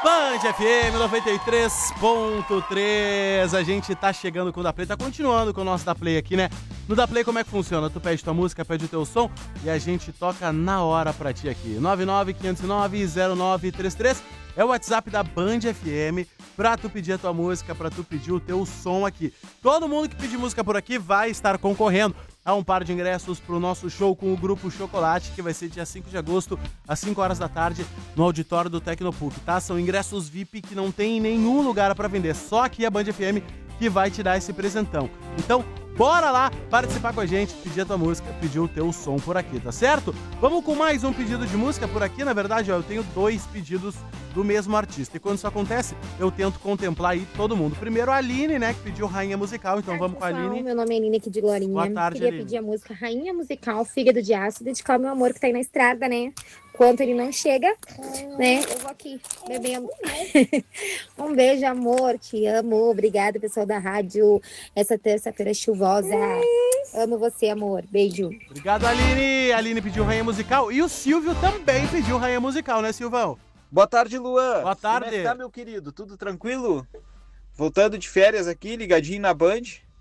Band FM 93.3, a gente tá chegando com o Da Play, tá continuando com o nosso Da Play aqui, né? No Da Play como é que funciona? Tu pede tua música, pede o teu som e a gente toca na hora pra ti aqui. 995090933 é o WhatsApp da Band FM pra tu pedir a tua música, pra tu pedir o teu som aqui. Todo mundo que pedir música por aqui vai estar concorrendo a um par de ingressos pro nosso show com o Grupo Chocolate, que vai ser dia 5 de agosto, às 5 horas da tarde, no auditório do Tecnopuc, tá? São ingressos VIP que não tem em nenhum lugar pra vender, só aqui a Band FM que vai te dar esse presentão. Então, bora lá participar com a gente, pedir a tua música, pedir o teu som por aqui, tá certo? Vamos com mais um pedido de música por aqui. Na verdade, ó, eu tenho 2 pedidos do mesmo artista. E quando isso acontece, eu tento contemplar aí todo mundo. Primeiro a Aline, né, que pediu Rainha Musical. Então vamos com a Aline. Meu nome é Aline aqui de Glorinha. Boa tarde, Queria Aline. pedir a música Rainha Musical, Fígado de Aço, dedicar ao meu amor que tá aí na estrada, né? Enquanto ele não chega, né? Eu vou aqui bebendo. Um beijo, amor. Te amo. Obrigada, pessoal da rádio. Essa terça-feira chuvosa. Amo você, amor. Beijo. Obrigado, Aline. A Aline pediu Rainha Musical e o Silvio também pediu Rainha Musical, né, Silvão? Boa tarde, Luan. Boa tarde. Como é que tá, meu querido? Tudo tranquilo? Voltando de férias aqui, ligadinho na Band.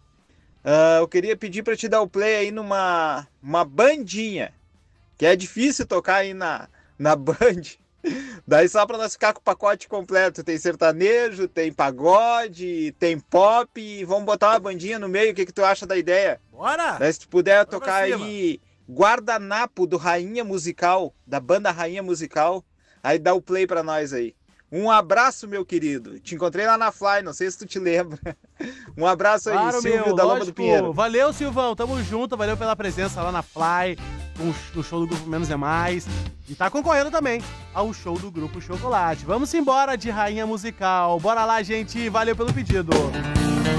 Eu queria pedir pra te dar o play aí numa bandinha, que é difícil tocar aí na Band. Daí só pra nós ficar com o pacote completo. Tem sertanejo, tem pagode, tem pop. E vamos botar uma bandinha no meio. O que tu acha da ideia? Bora! Daí se tu puder Bora tocar aí Guardanapo do Rainha Musical, da banda Rainha Musical. Aí dá o play pra nós aí. Um abraço, meu querido. Te encontrei lá na Fly, não sei se tu te lembra. Um abraço aí, Claro, Silvio meu, da Loma do lógico. Pinheiro. Valeu, Silvão. Tamo junto. Valeu pela presença lá na Fly, no show do Grupo Menos é Mais. E tá concorrendo também ao show do Grupo Chocolate. Vamos embora de Rainha Musical. Bora lá, gente. Valeu pelo pedido.